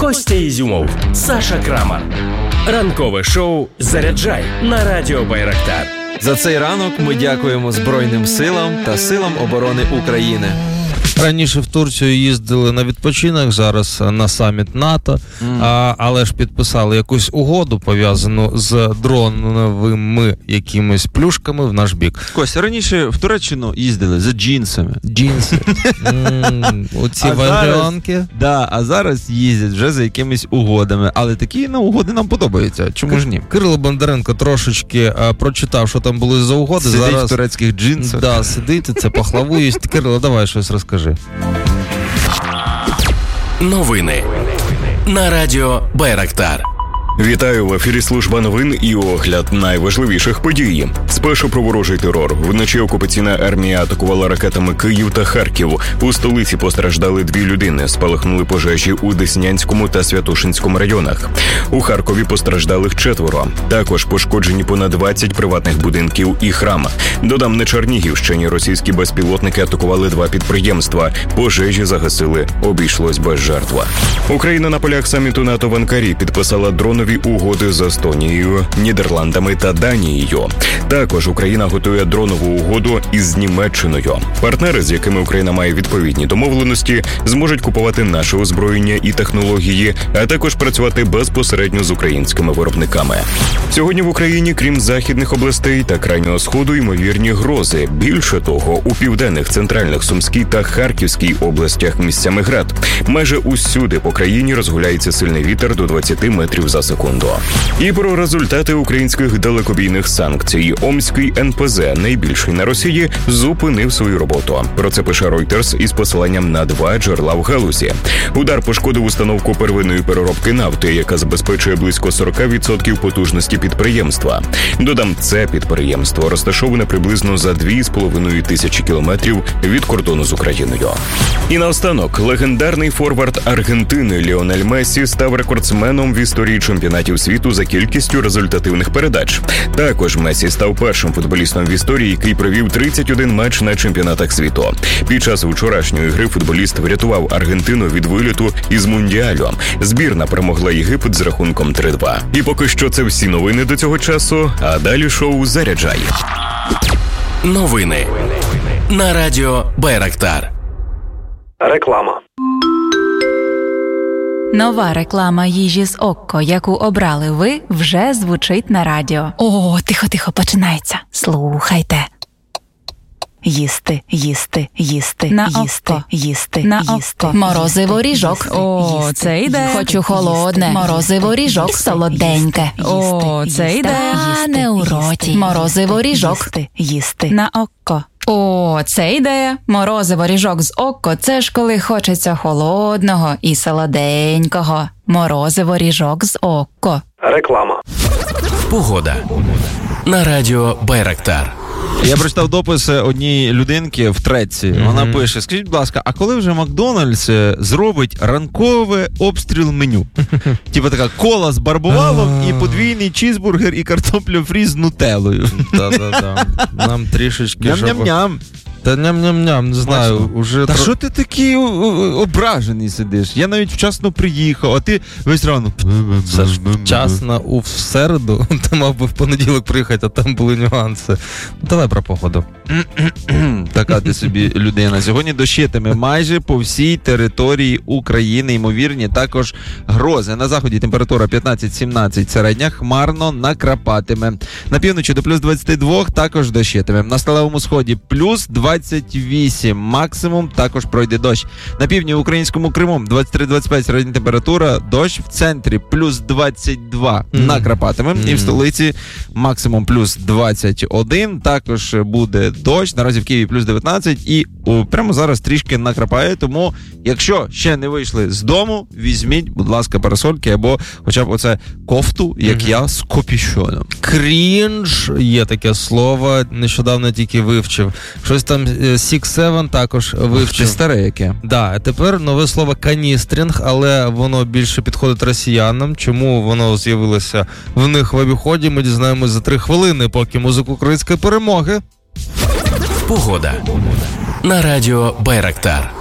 Костя Ізюмов, Саша Крамар. Ранкове шоу «Заряджай» на радіо Байрактар. За цей ранок ми дякуємо Збройним силам та силам оборони України. Раніше в Турцію їздили на відпочинок, зараз на саміт НАТО, але ж підписали якусь угоду, пов'язану з дроновими якимись плюшками в наш бік. Костя, раніше в Туреччину їздили за джинсами. Джинси. Оці варіанки. Да, а зараз їздять вже за якимись угодами. Але такі угоди нам подобаються. Чому ж ні? Кирило Бондаренко трошечки прочитав, що там були за угоди. Сидить зараз в турецьких джинсах. Да, сидить, це пахлаву їсть. Кирило, давай щось розкажи. Новини на радіо Байрактар. Вітаю, в ефірі служба новин і огляд найважливіших подій. Спершу про ворожий терор. Вночі окупаційна армія атакувала ракетами Київ та Харків. У столиці постраждали 2 людини. Спалахнули пожежі у Деснянському та Святошинському районах. У Харкові постраждалих 4. Також пошкоджені понад 20 приватних будинків і храм. Додам, на Чернігівщині російські безпілотники атакували 2 підприємства. Пожежі загасили. Обійшлось без жертв. Україна на полях саміту НАТО в Анкарі підписала дронові угоди з Естонією, Нідерландами та Данією. Також Україна готує дронову угоду із Німеччиною. Партнери, з якими Україна має відповідні домовленості, зможуть купувати наше озброєння і технології, а також працювати безпосередньо з українськими виробниками. Сьогодні в Україні, крім західних областей та крайнього сходу, ймовірні грози. Більше того, у південних, центральних, Сумській та Харківській областях місцями град. Майже усюди по країні розгуляється сильний вітер до 20 метрів за секунду. І про результати українських далекобійних санкцій. Омський НПЗ, найбільший на Росії, зупинив свою роботу. Про це пише Reuters із посиланням на 2 джерела в галузі. Удар пошкодив установку первинної переробки нафти, яка забезпечує близько 40% потужності підприємства. Додам, це підприємство розташоване приблизно за 2,5 тисячі кілометрів від кордону з Україною. І наостанок, легендарний форвард Аргентини Ліонель Мессі став рекордсменом в історії чемпіонатів світу за кількістю результативних передач. Також Месі став першим футболістом в історії, який провів 31 матч на чемпіонатах світу. Під час вчорашньої гри футболіст врятував Аргентину від виліту із Мундіалю. Збірна перемогла Єгипет з рахунком 3-2. І поки що це всі новини до цього часу, а далі шоу «Заряджай». Новини на радіо Байрактар. Реклама. Нова реклама їжі з Окко, яку обрали ви, вже звучить на радіо. О, тихо, починається. Слухайте. Їсти, їсти, їсти, на їсти, Окко. Їсти, на їсти. Окко. Морозиво ріжок. О, їсти. Це йде. Хочу холодне. Їсти. Морозиво ріжок солоденьке. О, це йде. Стане у роті. Морозиво ріжок. Їсти. На Окко. О, це ідея. Морозиво ріжок з Окко – це ж коли хочеться холодного і солоденького. Морозиво ріжок з Окко. Реклама. Погода на радіо Байрактар. Я прочитав допис однієї людинки в Треці. Вона пише: скажіть, будь ласка, а коли вже Макдональдс зробить ранкове обстріл меню? Типа така кола з барбувалом і подвійний чізбургер і картоплю фрі з нутеллою. Да. Нам трішечки... Ням-ням-ням. Та ням-ням-ням, не знаю. Уже та що ти такий ображений сидиш? Я навіть вчасно приїхав, а ти весь ранок. Це ж вчасно в середу. Ти мав би в понеділок приїхати, а там були нюанси. Давай про погоду. Така ти собі людина. Сьогодні дощитиме майже по всій території України. Ймовірні також грози. На заході температура 15-17, середня, хмарно накрапатиме. На півночі до плюс 22 також дощитиме. На сталевому сході плюс 28, максимум також пройде дощ. На півдні в українському Криму 23-25 середня температура, дощ в центрі плюс 22 накрапатиме. І в столиці максимум плюс 21, також буде дощ. Наразі в Києві плюс 19 і прямо зараз трішки накрапає, тому якщо ще не вийшли з дому, візьміть, будь ласка, парасольки або хоча б оце кофту, як я, з капюшоном. Крінж, є таке слово, нещодавно тільки вивчив. Щось там 6-7 також вивчив. Чи старе яке? Да, а тепер нове слово каністрінг, але воно більше підходить росіянам. Чому воно з'явилося в них в обіході, ми дізнаємось за 3 хвилини, поки музику української перемоги. Погода на радіо Байрактар.